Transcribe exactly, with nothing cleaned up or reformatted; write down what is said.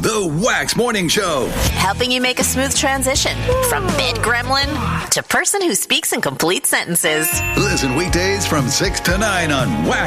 The Wax Morning Show. Helping you make a smooth transition from bed gremlin to person who speaks in complete sentences. Listen weekdays from six to nine on Wax.